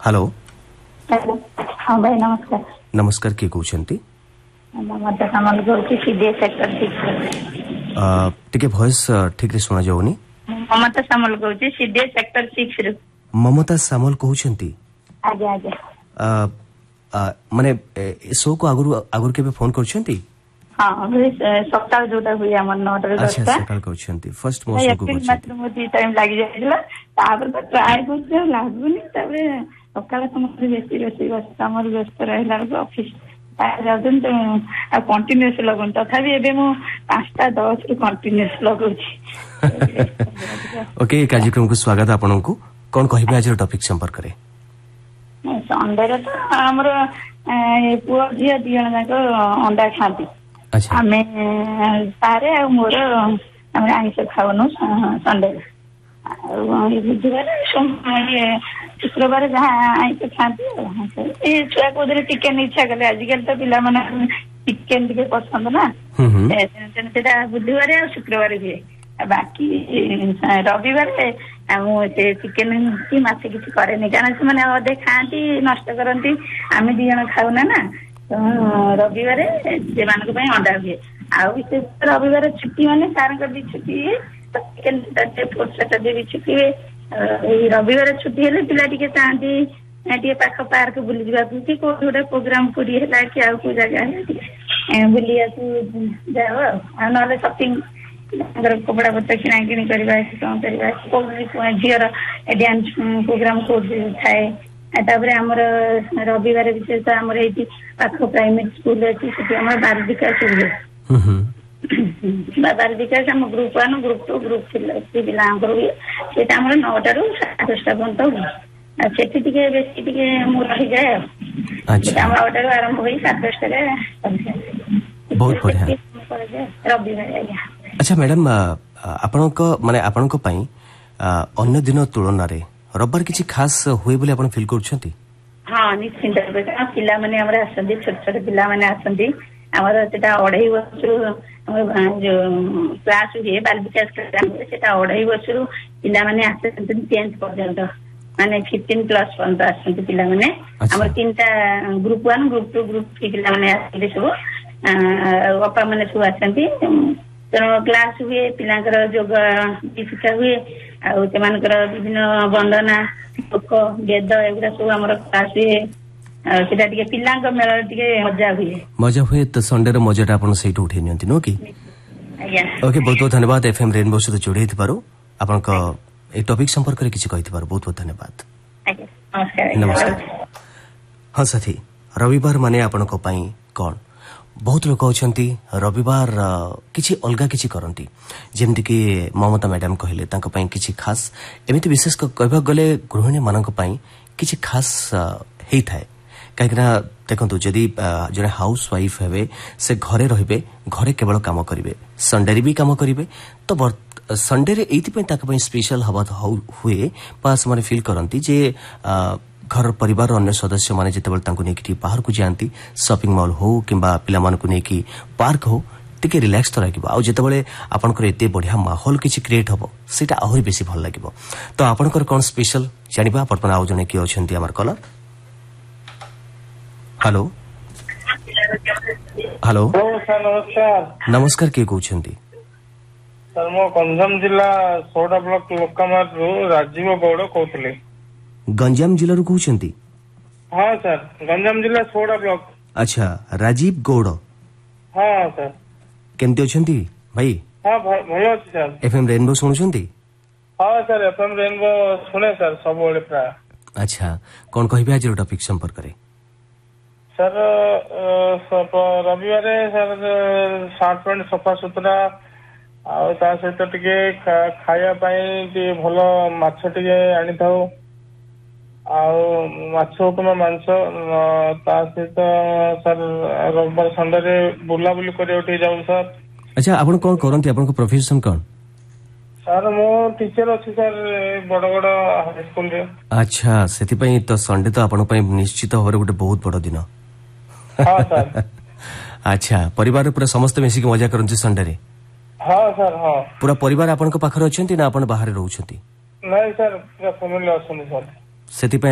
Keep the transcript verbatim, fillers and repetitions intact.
hello hello हाँ भाई नमस्कार नमस्कार किए कहते ममता सामल कहूँ सीडीए सेक्टर सिक्स टिके वॉइस ठीक रे सुना जाउनी ममता सामल कहूँ सीडीए सेक्टर सिक्स रे ममता सामल कहउछंती आज्ञा आज्ञा माने शो को आगुरु आगुरु केबे फोन करछंती हाँ सकाळ जोटा हुई हमर नौटा अच्छा सकाळ कहउछंती फर्स्ट मौसम को मात्र मोती टाइम लागि जाइला तापर तो ट्राई करछ लागुनी तापर सकाळ समस्त बेसी रोसी बस हमर व्यस्त रहला ऑफिस जाउछन तो आ कंटीन्यूअस लगन तथापि एबे मु पाँचटा दस रु कंटीन्यूअस लगउछि ओके कार्यक्रम को स्वागत आपनकु कोन कहिबे आज टॉपिक संपर्क करे संडे रे तो हमर पुआ झिया दियन जाको अंडा खाती अच्छा आमे सारे आ मोर हम आइंस खावनु संडे बुधवार सोमवार शुक्रवार जहाँ आइंस खाती ये छुआ को चिकेन इच्छा कले आजिकल तो पिला माने चिकेन टिके पसंद ना सेटा बुधवार और शुक्रवार भी बाकी रविवार से चिकेन की माछ किसी करे नहीं कारण से अधे खाती नष्ट करती आम दी जन खाऊना ना तो रविवार से अंडा हुए आउ रविवार छुट्टी माने सार भी छुट्टी चिकेन फोर्थ सैटरडे भी छुट्टी हुए रविवार छुट्टी हेले पिला टिके चाहती पाख पार्क बुली जावाक कि कोई गोटे प्रोग्राम पूरी है कि आउ को जगह बुलिया जाओ ना सपिंग कपड़ा पत्र किଣା किणी करवा कौन करवा झीर डांस प्रोग्राम थाए तापर आमर रविवार विशेष आमर ये पाख प्राइमेरी स्कूल अच्छी बाल विकास हुए बाल विकास आम group one group to group three पिलांकर हुए सेटा आमर नौटा रु साढ़े दसटा पर्यंत हुए सेठी टिके बेसी टिके मु रही जाए आम नौटा आरंभ हुई साढ़े दसटा बहुत बढ़िया रविवार आज्ञा अच्छा मैडम आपनक माने आपनक पई अन्य दिन तुलना रे रविवार किछि खास होय बोले आपन फील करछंती हां निश्चित रूपे पिला माने हमरा आसंदी छोट छोट पिला माने आसंदी हमरा सेटा अढ़ाई वर्ष हमर जो क्लास हुए बाल विकास क्लास सेटा अढ़ाई वर्ष पिला माने आसंदी टेंथ पर्यंत माने फिफ्टीन प्लस पर्यंत आसंदी पिला माने हमर तीनटा group one group to group three पिला माने आसंदी सब अपा माने सब आसंदी क्लास हुए पिलांकर योग शिक्षा हुए आमानकर विभिन्न वंदना लोक वेद एगुरा सब आम क्लास हुए सेटा टिके पिलांक मेल टिके मजा हुए मजा हुए तो संडे रो मजाटा आपण सेठ उठे नियंती नो की आज्ञा ओके बहुत बहुत धन्यवाद एफएम रेनबो से जोड़े थिबारो आपण को ए टॉपिक संपर्क रे किछि कहिथिबारो बहुत बहुत धन्यवाद आज्ञा नमस्कार नमस्कार हां साथी रविवार माने आपण को पई कोन बहुत लोक अछंती रविवार किछि अलगा किछि करंती जेमति कि ममता मैडम कहले तांको पई किछि खास एमिति विशेष कहबा गले गृहिणी मानक पई किछि खास हेई थाए काहेकना देखंतु जदी जने हाउस वाइफ हेबे से घरे रहिबे घरे केवल काम करिवे संडे रे भी काम करिवे तो संडे रे एति पई ताको पई स्पेशल हवा हुए पास माने फील करंती जे घर परिवार अन्य सदस्य माने जेतेबेल तांको नेकी बाहर को जानती शॉपिंग मॉल हो किंबा पिला मान को नेकी पार्क हो टिके रिलैक्स तो लागिबो आ जेतेबेले आपनकर एते बढ़िया माहौल किछि क्रिएट हबो सेटा आहुरी बेसी भल लागिबो तो आपनकर कोन स्पेशल जानिबा अपन आउ जने की अछंती हमर कलर हेलो हेलो सर नमस्कार नमस्कार के कहउछंती सर मो गंजाम जिला सोडा ब्लॉक लोकामार रो राजीव गौड़ कहउतले गंजाम जिला रो कहउछंती हां सर गंजाम जिला सोडा ब्लॉक अच्छा राजीव गौड़ हां सर केमती अछंती भाई हां भलो अछि सर एफएम रेनबो सुनुछंती हां सर एफएम रेनबो सुने सर सब बेले प्राय अच्छा कोन कहिबे आज टॉपिक संपर्क करे सर रविवार सर सार्ट पैंट सफा सुतरा आ ता सहित टिके खाया पई भलो माछ टिके आनी थाओ आउ माछ किंवा मांस ता सहित सर रविवार संडे रे बुला बुली करे उठी जाऊ सर अच्छा आपण कोन करंती आपण को प्रोफेशन कोन सर मो टीचर अछि सर बड़ बड़ हाई स्कूल रे अच्छा सेति पई तो संडे तो आपण पई निश्चित होरे गुटे बहुत बड़ दिन हां सर अच्छा परिवार पूरा समस्त मिसी के मजा करंती संडे रे हां सर हां पूरा परिवार आपण को पाखर अछंती ना आपण बाहर रहउछंती नहीं सर पूरा फैमिली अछंती सर सेति